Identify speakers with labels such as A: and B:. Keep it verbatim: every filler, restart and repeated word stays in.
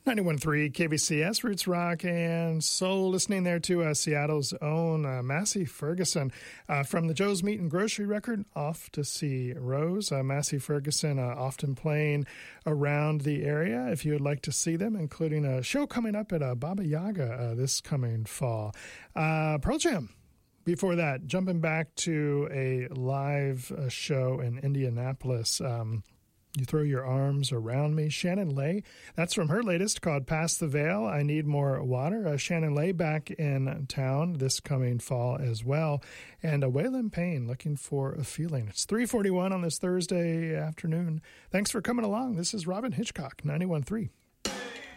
A: ninety-one point three K B C S, Roots Rock and Soul. Listening there to uh, Seattle's own uh, Massey Ferguson uh, from the Joe's Meat and Grocery record, Off to See Rose. Uh, Massey Ferguson uh, often playing around the area if you would like to see them, including a show coming up at uh, Baba Yaga uh, this coming fall. Uh, Pearl Jam. Before that, jumping back to a live uh, show in Indianapolis. Um, You Throw Your Arms Around Me. Shannon Lay, that's from her latest called Past the Veil, I Need More Water. Uh, Shannon Lay back in town this coming fall as well. And uh, Waylon Payne, Looking for a Feeling. It's three forty-one on this Thursday afternoon. Thanks for coming along. This is Robin Hitchcock, ninety-one point three.